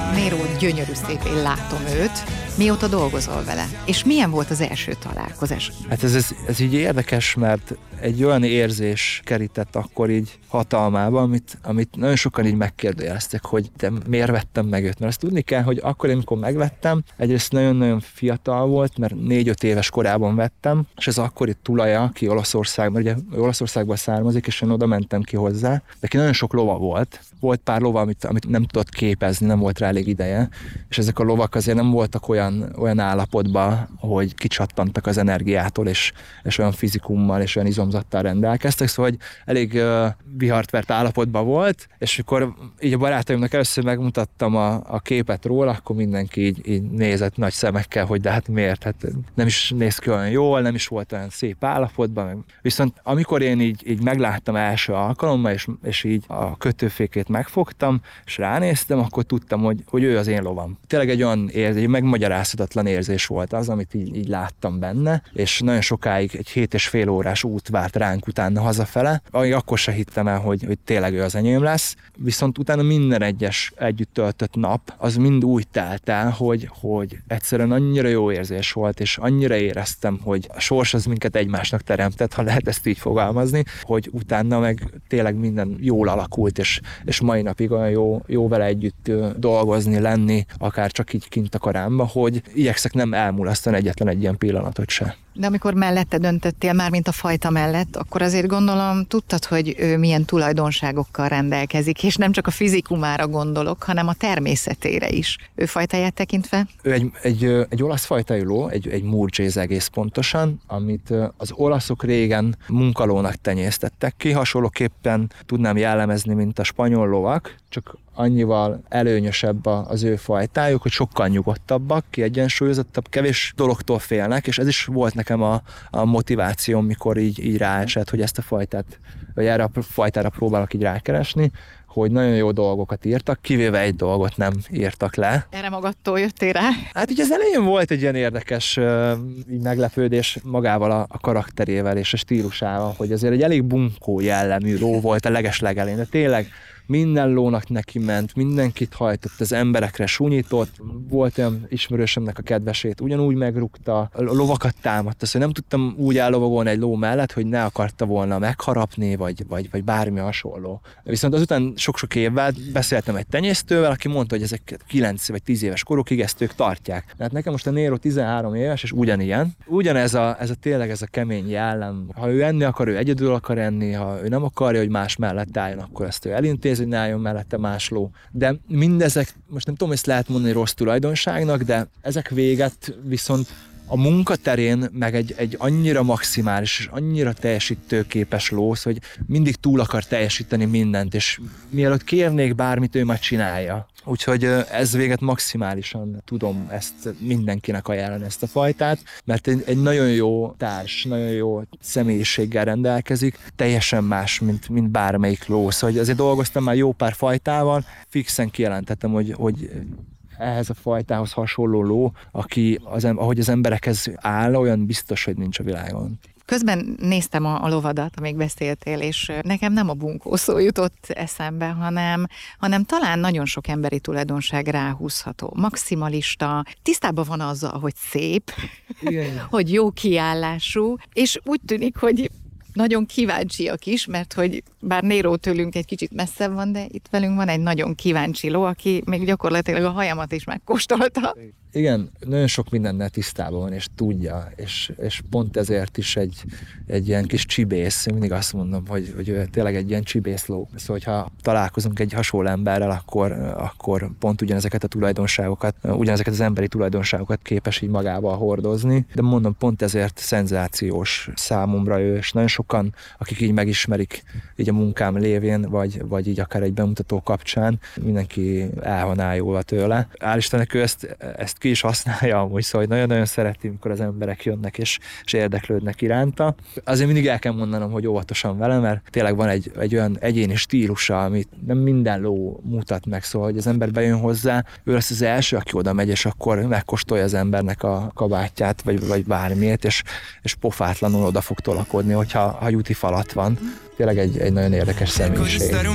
Nero gyönyörű szép, én látom őt. Mióta dolgozol vele? És milyen volt az első találkozás? Hát ez így érdekes, mert egy olyan érzés kerített akkor így hatalmába, amit nagyon sokan így megkérdőjeleztek, hogy de miért vettem meg őt. Mert azt tudni kell, hogy akkor, amikor megvettem, egyrészt nagyon-nagyon fiatal volt, mert 4-5 éves korában vettem, és ez akkori tulaja, aki Olaszországban, ugye Olaszországból származik, és én oda mentem ki hozzá. Neki nagyon sok lova volt. Volt pár lova, amit nem tudott képezni, nem volt rá elég ideje, és ezek a lovak azért nem voltak olyan állapotban, hogy kicsattantak az energiától, és olyan fizikummal, és olyan izomzattal rendelkeztek, szóval hogy elég vihart vert állapotban volt, és akkor így a barátaimnak először megmutattam a képet róla, akkor mindenki így nézett nagy szemekkel, hogy de hát miért, hát nem is néz ki olyan jól, nem is volt olyan szép állapotban. Viszont amikor én így megláttam első alkalommal, és így a kötőfékét megfogtam, és ránéztem, akkor tudtam, hogy ő az én lovam. Tényleg egy olyan érzés, egy megmagyarázhatatlan érzés volt az, amit így láttam benne, és nagyon sokáig, egy 7,5 órás út várt ránk utána hazafele, amíg akkor se hittem el, hogy tényleg ő az enyém lesz. Viszont utána minden egyes együtt töltött nap, az mind úgy telt el, hogy egyszerűen annyira jó érzés volt, és annyira éreztem, hogy a sors az minket egymásnak teremtett, ha lehet ezt így fogalmazni, hogy utána meg tényleg minden jól alakult, és mai napig olyan jó vele együtt dolgozni, lenni, akár csak így kint a karámba, hogy igyekszek nem elmulasztani egyetlen egy ilyen pillanatot se. De amikor mellette döntöttél, mármint a fajta mellett, akkor azért gondolom tudtad, hogy ő milyen tulajdonságokkal rendelkezik, és nem csak a fizikumára gondolok, hanem a természetére is. Ő fajtáját tekintve? Ő egy olasz fajtájú ló, egy murgyéz egész pontosan, amit az olaszok régen munkalónak tenyésztettek ki, hasonlóképpen tudnám jellemezni, mint a spanyol lovak, csak annyival előnyösebb az ő fajtájuk, hogy sokkal nyugodtabbak, kiegyensúlyozottabb, kevés dologtól félnek, és ez is volt nekem a motivációm, mikor így ráesett, hogy ezt a fajtát, vagy erre a fajtára próbálok így rákeresni, hogy nagyon jó dolgokat írtak, kivéve egy dolgot nem írtak le. Erre magadtól jöttél rá? Hát így az elején volt egy ilyen érdekes így meglepődés magával a karakterével és a stílusával, hogy azért egy elég bunkó jellemű ló volt a legeslegelején, de tényleg minden lónak neki ment, mindenkit hajtott, az emberekre súnyított, volt olyan ismerősömnek a kedvesét, ugyanúgy megrúgta, a lovakat támadta, szóval nem tudtam úgy ellovagolni egy ló mellett, hogy ne akarta volna megharapni, vagy bármi hasonló. Viszont azután sok-sok évvel beszéltem egy tenyésztővel, aki mondta, hogy ezek 9 vagy 10 éves korukig ezt ők tartják. Tehát nekem most a Nero 13 éves, és ugyanilyen. Ugyanez a tényleg ez a kemény jellem. Ha ő enni akar, ő egyedül akar enni, ha ő nem akarja, hogy más mellett álljon, akkor ezt ő elintéz, hogy ne álljon mellette más ló. De mindezek, most nem tudom, ezt lehet mondani rossz tulajdonságnak, de ezek véget viszont a munkaterén meg egy annyira maximális és annyira teljesítőképes ló, hogy mindig túl akar teljesíteni mindent, és mielőtt kérnék bármit, ő már csinálja. Úgyhogy ez véget maximálisan tudom ezt mindenkinek ajánlani, ezt a fajtát, mert egy nagyon jó társ, nagyon jó személyiséggel rendelkezik, teljesen más, mint bármelyik ló. Szóval azért dolgoztam már jó pár fajtával, fixen kijelentettem, hogy ehhez a fajtához hasonló ló, aki ahogy az emberekhez áll, olyan biztos, hogy nincs a világon. Közben néztem a lovadat, amíg beszéltél, és nekem nem a bunkó szó jutott eszembe, hanem talán nagyon sok emberi tulajdonság ráhúzható. Maximalista, tisztában van azzal, hogy szép, igen. Hogy jó kiállású, és úgy tűnik, hogy nagyon kíváncsiak is, mert hogy bár Nero tőlünk egy kicsit messzebb van, de itt velünk van egy nagyon kíváncsi ló, aki még gyakorlatilag a hajamat is megkóstolta. Igen, nagyon sok mindennel tisztában van, és tudja, és pont ezért is egy ilyen kis csibész. Én mindig azt mondom, hogy ő tényleg egy ilyen csibészló. Szóval, hogyha találkozunk egy hasonló emberrel, akkor pont ugyanezeket a tulajdonságokat, ugyanezeket az emberi tulajdonságokat képes így magával hordozni. De mondom, pont ezért szenzációs számomra ő, és nagyon sokan, akik így megismerik így a munkám lévén, vagy így akár egy bemutató kapcsán, mindenki el van ájulva tőle. Hál' Istennek ő ezt ki is használja amúgy, szóval nagyon-nagyon szereti, amikor az emberek jönnek és érdeklődnek iránta. Azért mindig el kell mondanom, hogy óvatosan vele, mert tényleg van egy olyan egyéni stílusa, amit nem minden ló mutat meg, szóval, hogy az ember bejön hozzá, ő lesz az első, aki oda megy, és akkor megkóstolja az embernek a kabátját, vagy bármiért, és pofátlanul oda fog tolakodni, hogyha juti falat van. Tényleg egy nagyon érdekes személyiség.